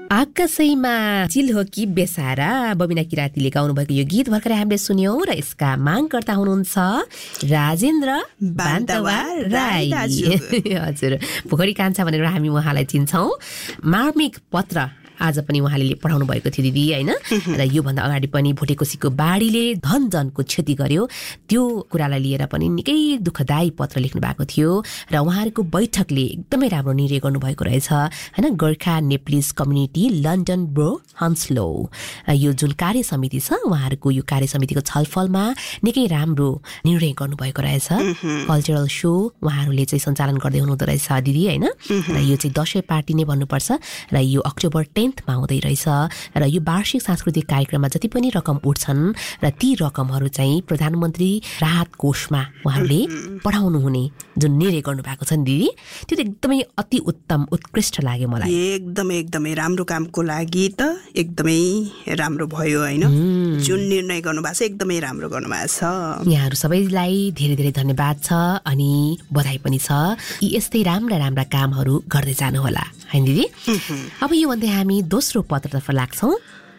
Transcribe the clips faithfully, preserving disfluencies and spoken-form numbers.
आकाशैमा चिल हो कि बेसारा बबिना किरातीले गाउनु भएको यो गीत भर्खरै हामीले सुन्यौं र यसका मागकर्ता हुनुहुन्छ राजेन्द्र बान्तवा राई। हजुर, पोखरी कान्छा भनेर हामी उहाँलाई चिन्छौं। मार्मिक पत्र आज पनि उहाँले पठाउनु भएको थियो दिदी, हैन? र योभन्दा अगाडि पनि भुटेकोसीको बाढीले धन जनको क्षति गर्यो, त्यो कुरालाई लिएर पनि निकै दुःखदायी पत्र लेख्नु भएको थियो र उहाँहरूको बैठकले एकदमै राम्रो निर्णय गर्नुभएको रहेछ, हैन? Gorkha Nepalese community London bro हन्सलो, यो जुन कार्य समिति छ उहाँहरूको यो कार्य समितिको छलफलमा निकै राम्रो निर्णय गर्नुभएको रहेछ। कल्चरल सो उहाँहरूले चाहिँ सञ्चालन गर्दै हुनुहुँदो रहेछ दिदी, हैन? र यो चाहिँ दशैं पार्टी नै भन्नुपर्छ र यो अक्टोबर टेन्थमा हुँदै रहेछ र यो वार्षिक सांस्कृतिक कार्यक्रममा जति पनि रकम उठ्छन् र ती रकमहरू चाहिँ प्रधानमन्त्री राहत कोषमा उहाँहरूले पठाउनु हुने जुन निर्णय गर्नु भएको छ नि दिदी, त्यो त एकदमै अति उत्तम उत्कृष्ट लाग्यो मलाई। एकदमै एकदमै राम्रो कामको लागि त एकदमै राम्रो भयो, हैन? जुन निर्णय गर्नुभएको छ एकदमै राम्रो गर्नुभएको छ। यहाँहरू सबैलाई धेरै धेरै धन्यवाद छ अनि बधाई पनि छ। यी यस्तै राम्रा राम्रा कामहरू गर्दै जानु होला, हैन दिदी? अब यो भन्दै हामी दोस्रो पत्रतर्फ लाग्छौं।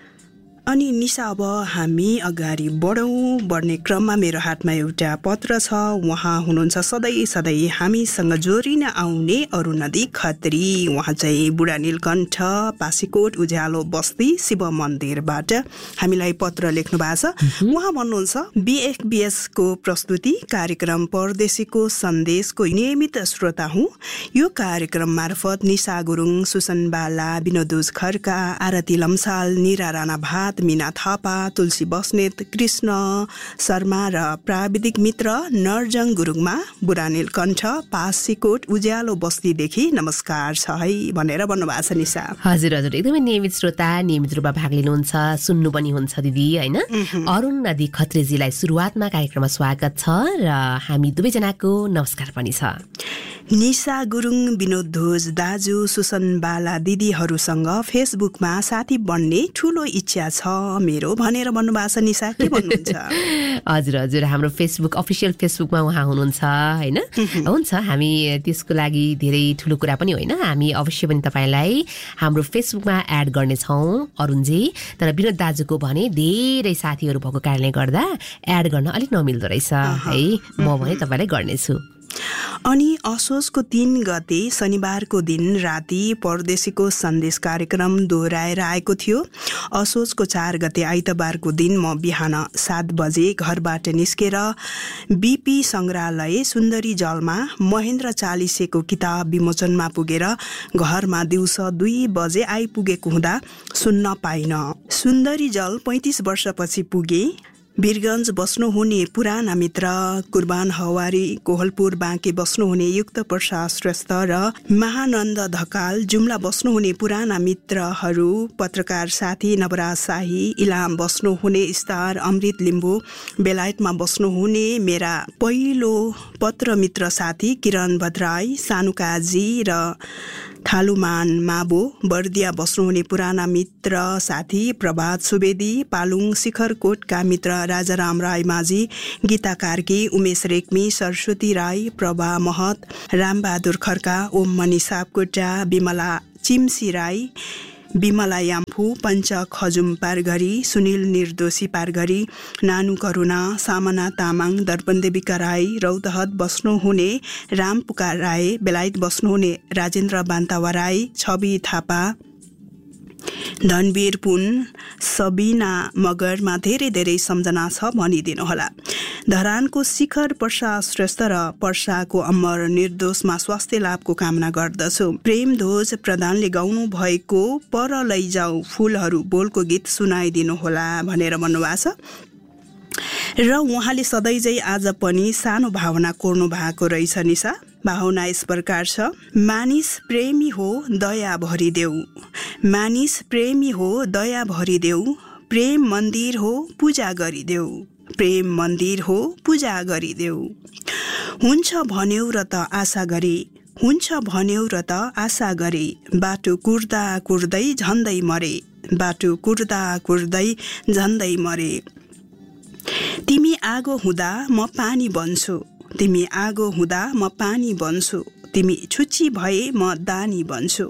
अनि निशा, अब हामी अगाडि बढौँ। बढ्ने क्रममा मेरो हातमा एउटा पत्र छ। उहाँ हुनुहुन्छ सधैँ सधैँ हामीसँग जोडिन आउने अरुणदी खत्री। उहाँ चाहिँ बुढा नीलकण्ठ पासीकोट उज्यालो बस्ती शिव मन्दिरबाट हामीलाई पत्र लेख्नु भएको छ। उहाँ भन्नुहुन्छ बिएफबिएसको प्रस्तुति कार्यक्रम परदेशीको सन्देशको नियमित श्रोता हुँ। यो कार्यक्रम मार्फत निशा गुरुङ, सुसन बाला, विनोदोज खड्का, आरती लम्साल, निरा राणा भात, मीना थापा, तुलसी बस्नेत, कृष्ण शर्मा र प्राविधिक मित्र नरजङ गुरुङमा बुढा नीलकण्ठ पासीकोट उज्यालो बस्तीदेखि नमस्कार छ है भनेर भन्नुभएको छ निशा। हजुर हजुर, एकदमै नियमित श्रोता, नियमित रूपमा भाग लिनुहुन्छ, सुन्नु पनि हुन्छ दिदी, हैन? अरुण नदी खत्रीजीलाई सुरुवातमा कार्यक्रममा स्वागत छ र हामी दुवैजनाको नमस्कार पनि छ। निशा गुरुङ, विनोद ध्वज दाजु, सुसन बाला दिदीहरूसँग फेसबुकमा साथी बन्ने ठुलो इच्छा छ मेरो भनेर भन्नुभएको छ निशा। के भन्नुहुन्छ? हजुर हजुर, हाम्रो फेसबुक अफिसियल फेसबुकमा उहाँ हुनुहुन्छ, हैन? हुन्छ, हामी त्यसको लागि धेरै ठुलो कुरा पनि होइन, हामी अवश्य पनि तपाईँलाई हाम्रो फेसबुकमा एड गर्नेछौँ अरुणजी। तर विनोद दाजुको भने धेरै साथीहरू भएको कारणले गर्दा एड गर्न अलिक नमिल्दो रहेछ है, म भने तपाईँलाई गर्नेछु। अनि असोजको तीन गते शनिबारको दिन राति परदेशीको सन्देश कार्यक्रम दोहोऱ्याएर आएको थियो। असोजको चार गते आइतबारको दिन म बिहान सात बजे घरबाट निस्केर बीपी सङ्ग्रहालय सुन्दरी जलमा महेन्द्र चालिसेको किताब विमोचनमा पुगेर घरमा दिउँसो दुई बजे आइपुगेको हुँदा सुन्न पाइन। सुन्दरी जल पैँतिस वर्षपछि पुगे। वीरगञ्ज बस्नुहुने पुराना मित्र कुर्बान हवारी, कोहलपुर बाँके बस्नुहुने युक्त प्रसाद श्रेष्ठ र महानन्द ढकाल, जुम्ला बस्नुहुने पुराना मित्रहरू पत्रकार साथी नवराज शाही, इलाम बस्नुहुने स्टार अमृत लिम्बू, बेलायतमा बस्नुहुने मेरा पहिलो पत्र मित्र साथी किरण भद्राई, सानुकाजी र थालुमान माबो, बर्दिया बस्नुहुने पुराना मित्र साथी प्रभात सुवेदी, पालुङ शिखरकोटका मित्र राजाराम राई माझी, गीता कार्की, उमेश रेग्मी, सरस्वती राई, प्रभा महत, रामबहादुर खड्का, ओम मणि सापकोटा, विमला चिम्सी राई, विमला याम्फू, पञ्च खजुम पारघरी, सुनिल निर्दोषी पारघरी, नानु करुणा, सामना तामाङ, दर्पणदेविका राई, रौतहट बस्नुहुने राम पुकार राई, बेलायत बस्नुहुने राजेन्द्र बान्तावा राई, छवि थापा, धनवीर पुन, सबिना मगरमा धेरै धेरै सम्झना छ भनिदिनुहोला। धरानको शिखर प्रसाद श्रेष्ठ र पर्साको अमर निर्दोषमा स्वास्थ्य लाभको कामना गर्दछु। प्रेम ध्वज प्रधानले गाउनु भएको पर लैजाऊ फुलहरू बोलको गीत सुनाइदिनुहोला भनेर भन्नुभएको छ। र उहाँले सधैँझै आज पनि सानो भावना कोर्नु भएको रहेछ निशा। भावना यस प्रकार छ। मानिस प्रेमी हो दया भरिदेऊ, मानिस प्रेमी हो दया भरिदेऊ, प्रेम मन्दिर हो पूजा गरिदेऊ, प्रेम मन्दिर हो पूजा गरिदेऊ। हुन्छ भन्यौ र त आशा गरे, हुन्छ भन्यौ र त आशा गरे, बाटो कुर्दा कुर्दै झन्दै मरे, बाटो कुर्दा कुर्दै झन्दै मरे। तिमी आगो हुँदा म पानी बन्छु, तिमी आगो हुँदा म पानी बन्छु, तिमी छुच्ची भए म दानी बन्छु,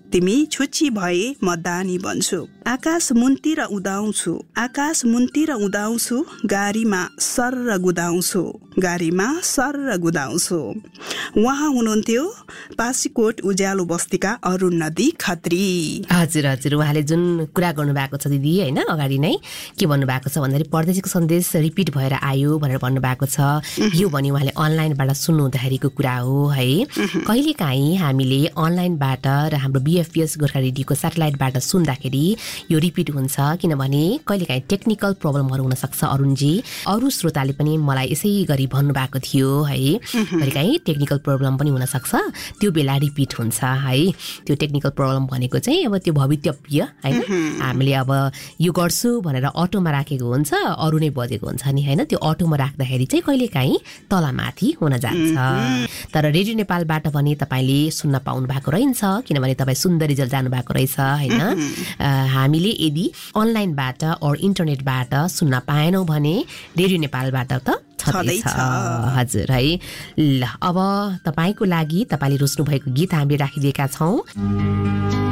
तिमी छुच्ची भए म दानी बन्छु। आकाश मुन्तिर उदाउँछु, आकाश मुन्तिर उदाउँछु, गाडीमा सर्र गुदाउँछु, गाडीमा सर्र गुदाउँछु। उहाँ हुनुहुन्थ्यो पासीकोट उज्यालो बस्तीका अरुण नदी खत्री। हजुर हजुर, उहाँले जुन कुरा गर्नुभएको छ दिदी होइन, अगाडि नै के भन्नुभएको छ भन्दाखेरि परदेशीको सन्देश रिपिट भएर आयो भनेर भन्नुभएको छ। यो भने उहाँले अनलाइनबाट सुन्नु हुँदाखेरिको कुरा हो है। कहिलेकाहीँ हामीले अनलाइनबाट र हाम्रो बिएफपिएस गोर्खा रेडियोको सेटेलाइटबाट सुन्दाखेरि यो रिपिट हुन्छ, किनभने कहिलेकाहीँ टेक्निकल प्रब्लमहरू हुनसक्छ। अरुणजी, अरू श्रोताले पनि मलाई यसै गरी भन्नुभएको थियो है, कहिलेकाहीँ टेक्निकल प्रब्लम पनि हुनसक्छ, त्यो बेला रिपिट हुन्छ है। त्यो टेक्निकल प्रब्लम भनेको चाहिँ अब त्यो भवितव्य होइन, हामीले अब यो गर्छु भनेर अटोमा राखेको हुन्छ, अरू नै बजेको हुन्छ नि होइन, त्यो अटोमा राख्दाखेरि चाहिँ कहिलेकाहीँ तलमाथि हुन जान्छ। तर रेडियो नेपालबाट भने तपाईँले सुन्न पाउनु भएको रहेछ, किनभने तपाईँ सुन्दर रिजल्ट जानुभएको रहेछ होइन। हामीले यदि अनलाइनबाट अर इन्टरनेटबाट सुन्न पाएनौँ भने रेडियो नेपालबाट त छँदैछ। हजुर है। ल अब तपाईँको लागि तपाईँले रोज्नु भएको गीत हामीले राखिदिएका छौँ।